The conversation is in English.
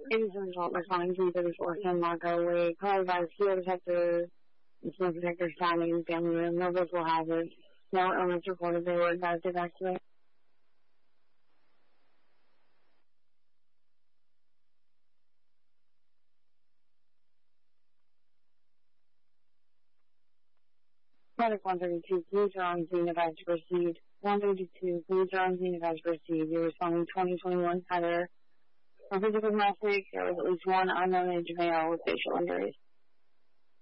Ladies and gentlemen, responding to the report in Marco Way, coronavirus field detector, and smoke detector standing in family room, no visible hazards, no illness reported, they were advised to evacuate. Product 132, police are on scene advised to proceed. 132, police are on scene advised to proceed. You're responding 2021 Saturday. For physical domestic, there was at least one unknown age male with facial injuries.